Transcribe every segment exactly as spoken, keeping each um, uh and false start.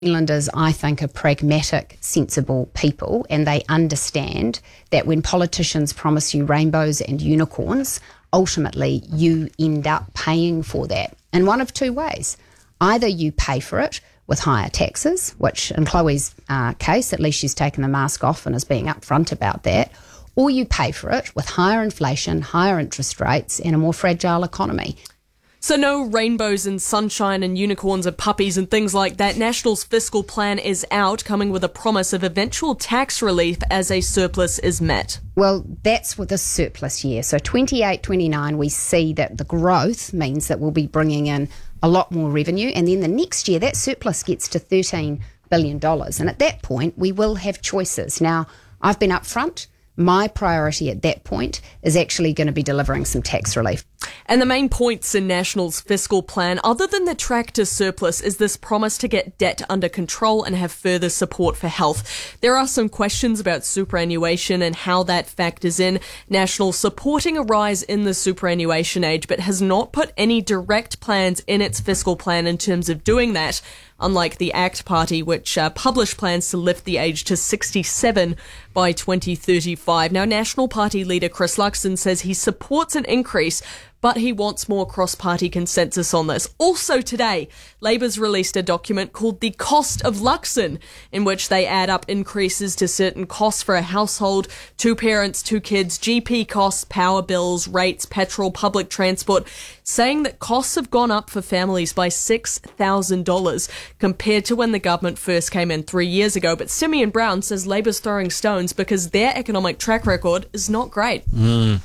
Zealanders, I think, are pragmatic, sensible people, and they understand that when politicians promise you rainbows and unicorns, ultimately you end up paying for that in one of two ways. Either you pay for it with higher taxes, which in Chloe's uh, case, at least she's taken the mask off and is being upfront about that, or you pay for it with higher inflation, higher interest rates, and a more fragile economy. So no rainbows and sunshine and unicorns and puppies and things like that. National's fiscal plan is out, coming with a promise of eventual tax relief as a surplus is met. Well, that's with the surplus year. So twenty-eight twenty-nine, we see that the growth means that we'll be bringing in a lot more revenue. And then the next year, that surplus gets to thirteen billion dollars. And at that point, we will have choices. Now, I've been upfront. My priority at that point is actually going to be delivering some tax relief. And the main points in National's fiscal plan, other than the track to surplus, is this promise to get debt under control and have further support for health. There are some questions about superannuation and how that factors in. National supporting a rise in the superannuation age, but has not put any direct plans in its fiscal plan in terms of doing that, unlike the ACT Party, which uh, published plans to lift the age to sixty-seven by twenty thirty-five. Now, National Party leader Chris Luxon says he supports an increase, but he wants more cross-party consensus on this. Also today, Labour's released a document called The Cost of Luxon, in which they add up increases to certain costs for a household, two parents, two kids, G P costs, power bills, rates, petrol, public transport, saying that costs have gone up for families by six thousand dollars compared to when the government first came in three years ago. But Simeon Brown says Labour's throwing stones because their economic track record is not great. Mm.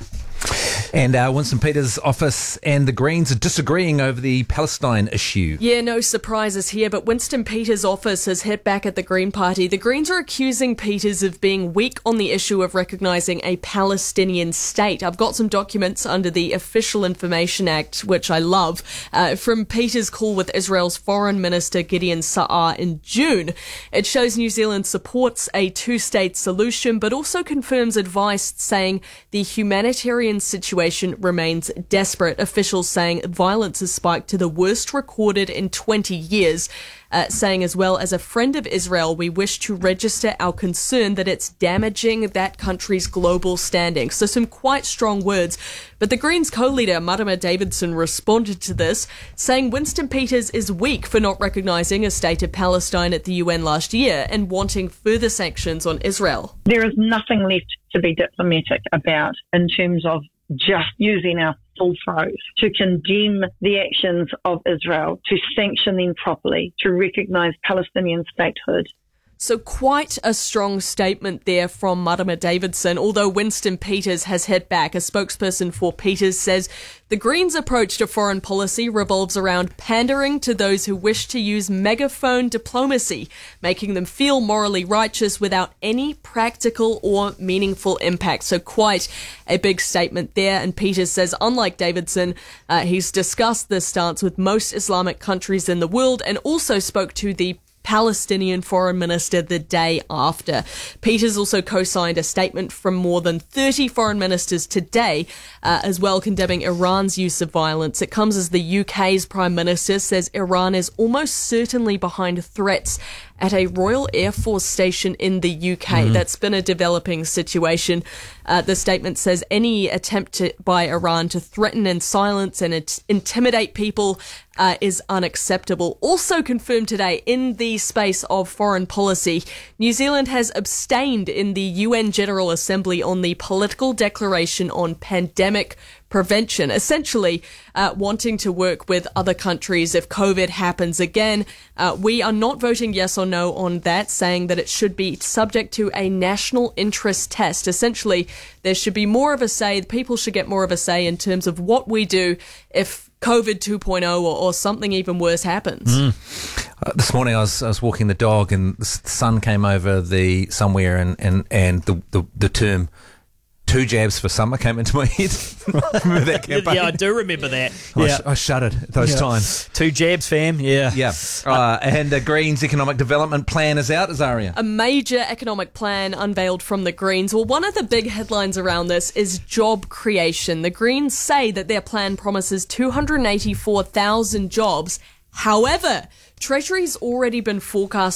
And uh, Winston Peters' office and the Greens are disagreeing over the Palestine issue. Yeah, no surprises here, but Winston Peters' office has hit back at the Green Party. The Greens are accusing Peters of being weak on the issue of recognising a Palestinian state. I've got some documents under the Official Information Act, which I love, uh, from Peters' call with Israel's Foreign Minister Gideon Sa'ar in June. It shows New Zealand supports a two-state solution, but also confirms advice saying the humanitarian situation remains desperate. Officials saying violence has spiked to the worst recorded in twenty years. Uh, saying as well, as a friend of Israel, we wish to register our concern that it's damaging that country's global standing. So some quite strong words. But the Greens co-leader, Marama Davidson, responded to this, saying Winston Peters is weak for not recognising a state of Palestine at the U N last year and wanting further sanctions on Israel. There is nothing left to be diplomatic about in terms of just using our full throat to condemn the actions of Israel, to sanction them properly, to recognise Palestinian statehood. So quite a strong statement there from Marama Davidson, although Winston Peters has hit back. A spokesperson for Peters says the Greens' approach to foreign policy revolves around pandering to those who wish to use megaphone diplomacy, making them feel morally righteous without any practical or meaningful impact. So quite a big statement there. And Peters says, unlike Davidson, uh, he's discussed this stance with most Islamic countries in the world and also spoke to the Palestinian foreign minister the day after. Peters also co-signed a statement from more than thirty foreign ministers today, uh, as well condemning Iran's use of violence. It comes as the U K's prime minister says Iran is almost certainly behind threats at a Royal Air Force station in the U K. Mm-hmm. That's been a developing situation. Uh, the statement says any attempt to, by Iran to threaten and silence and it, intimidate people uh, is unacceptable. Also confirmed today in the space of foreign policy, New Zealand has abstained in the U N General Assembly on the political declaration on pandemic prevention, essentially uh, wanting to work with other countries if COVID happens again. Uh, we are not voting yes or no on that, saying that it should be subject to a national interest test. Essentially, there should be more of a say, people should get more of a say in terms of what we do if COVID two point oh or, or something even worse happens. Mm. Uh, this morning I was I was walking the dog and the sun came over the somewhere and, and, and the, the, the term two jabs for summer came into my head. Remember that campaign? Yeah, I do remember that. I, yeah. sh- I shuddered at those yeah. times. Two jabs, fam. Yeah. Yeah. Uh, and the Greens economic development plan is out, Azaria. A major economic plan unveiled from the Greens. Well, one of the big headlines around this is job creation. The Greens say that their plan promises two hundred eighty-four thousand jobs. However, Treasury's already been forecasting